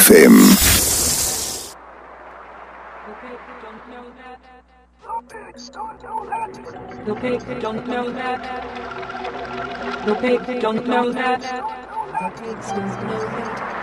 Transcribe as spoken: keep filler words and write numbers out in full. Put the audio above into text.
F M. The pig don't know that. The pig don't know that. The pigs don't know that.